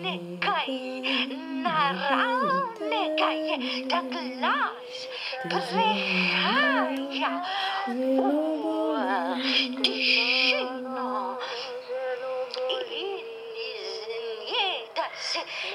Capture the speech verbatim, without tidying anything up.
Nekaj naravnega je, da glas prehaja v tišino in iz nje, da se